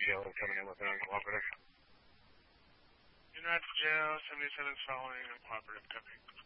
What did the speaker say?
jail and coming in with an uncooperative. You're not to jail. 77's following uncooperative. Copy.